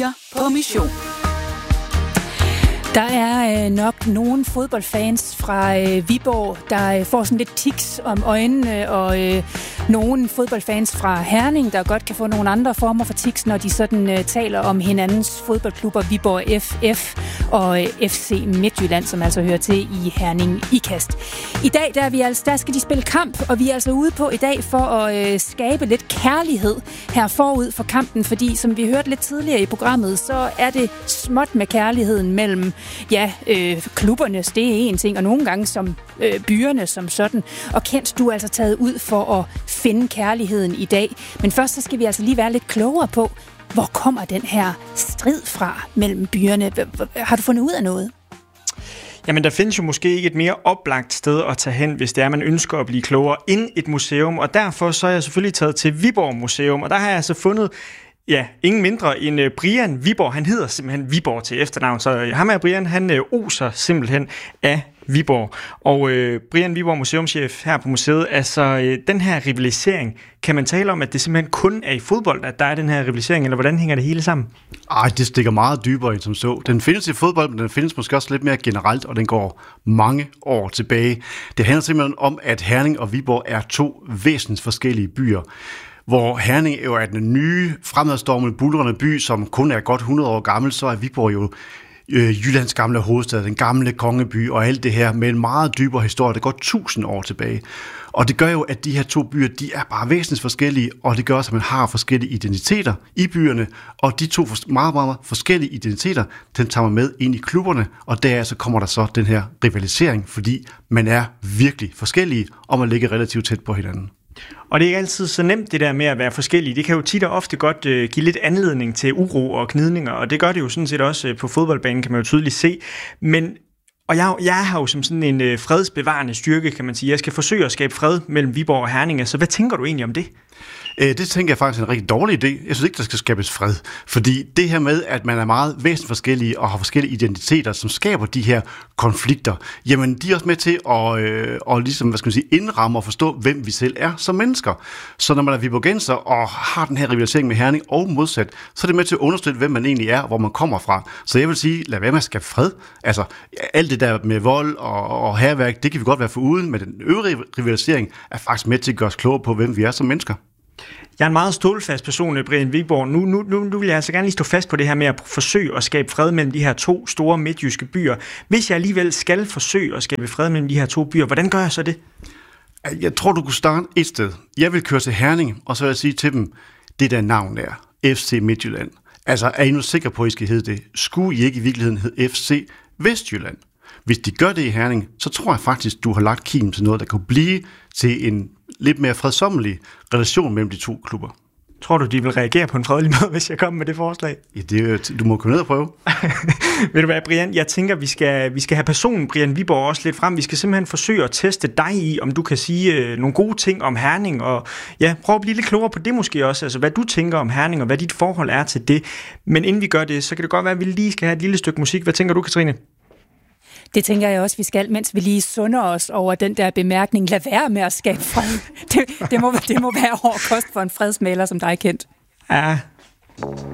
på mission. Der er nok nogle fodboldfans fra Viborg, der får sådan lidt tics om øjnene, og nogle fodboldfans fra Herning, der godt kan få nogle andre former for tics, når de sådan taler om hinandens fodboldklubber, Viborg FF og FC Midtjylland, som altså hører til i Herning Ikast. I dag der skal de spille kamp, og vi er altså ude på i dag for at skabe lidt kærlighed her forud for kampen, fordi som vi hørte lidt tidligere i programmet, så er det småt med kærligheden mellem klubbernes, det er en ting, og nogle gange som byerne som sådan. Og Kent, du er altså taget ud for at finde kærligheden i dag. Men først så skal vi altså lige være lidt klogere på, hvor kommer den her strid fra mellem byerne? Har du fundet ud af noget? Jamen, der findes jo måske ikke et mere oplagt sted at tage hen, hvis det er, man ønsker at blive klogere end et museum. Og derfor så er jeg selvfølgelig taget til Viborg Museum, og der har jeg altså fundet ingen mindre end Brian Viborg. Han hedder simpelthen Viborg til efternavn, så ham er Brian, han oser simpelthen af Viborg. Og Brian Viborg, museumschef her på museet, altså den her rivalisering, kan man tale om, at det simpelthen kun er i fodbold, at der er den her rivalisering, eller hvordan hænger det hele sammen? Det stikker meget dybere end som så. Den findes i fodbold, men den findes måske også lidt mere generelt, og den går mange år tilbage. Det handler simpelthen om, at Herning og Viborg er to væsensforskellige byer. Hvor Herning jo er den nye, fremadstormende, buldrende by, som kun er godt 100 år gammel, så er Viborg jo Jyllands gamle hovedstad, den gamle kongeby og alt det her med en meget dybere historie, der går 1000 år tilbage. Og det gør jo, at de her to byer, de er bare væsensforskellige, og det gør også, at man har forskellige identiteter i byerne, og de to meget, meget forskellige identiteter, den tager man med ind i klubberne, og deraf så kommer der så den her rivalisering, fordi man er virkelig forskellige, og man ligger relativt tæt på hinanden. Og det er ikke altid så nemt, det der med at være forskellige. Det kan jo tit og ofte godt give lidt anledning til uro og gnidninger, og det gør det jo sådan set også på fodboldbanen, kan man jo tydeligt se. Og jeg har jo som sådan en fredsbevarende styrke, kan man sige. Jeg skal forsøge at skabe fred mellem Viborg og Herning. Så hvad tænker du egentlig om det? Det tænker jeg faktisk er en rigtig dårlig idé. Jeg synes ikke, der skal skabes fred. Fordi det her med, at man er meget væsensforskellige og har forskellige identiteter, som skaber de her konflikter, jamen de er også med til at ligesom, indramme og forstå, hvem vi selv er som mennesker. Så når man er viborgenser og har den her rivalisering med Herning og modsat, så er det med til at understøtte, hvem man egentlig er og hvor man kommer fra. Så jeg vil sige, lad være med at skabe fred. Altså, alt det der med vold og hærværk, det kan vi godt være foruden, men den øvrige rivalisering er faktisk med til at gøre os klogere på, hvem vi er som mennesker. Jeg er en meget stålfast person, Brian Viborg. Nu vil jeg altså gerne lige stå fast på det her med at forsøge at skabe fred mellem de her to store midtjyske byer. Hvis jeg alligevel skal forsøge at skabe fred mellem de her to byer, hvordan gør jeg så det? Jeg tror, du kunne starte et sted. Jeg vil køre til Herning, og så vil jeg sige til dem, det der navn er FC Midtjylland. Altså, er I nu sikre på, at I skal hedde det? Skulle I ikke i virkeligheden hedde FC Vestjylland? Hvis de gør det i Herning, så tror jeg faktisk, du har lagt kimen til noget, der kan blive til en lidt mere fredsommelig relation mellem de to klubber. Tror du, de vil reagere på en fredelig måde, hvis jeg kommer med det forslag? Ja, du må komme ned og prøve. Ved du hvad, Brian? Jeg tænker, vi skal have personen Brian Viborg også lidt frem. Vi skal simpelthen forsøge at teste dig i, om du kan sige nogle gode ting om Herning, og prøv at blive lidt klogere på det måske også, altså hvad du tænker om Herning, og hvad dit forhold er til det. Men inden vi gør det, så kan det godt være, at vi lige skal have et lille stykke musik. Hvad tænker du, Katrine? Det tænker jeg også, vi skal, mens vi lige sunder os over den der bemærkning. Lad være med at skabe fred. Det må være hård kost for en fredsmægler, som dig, Kent. Ja.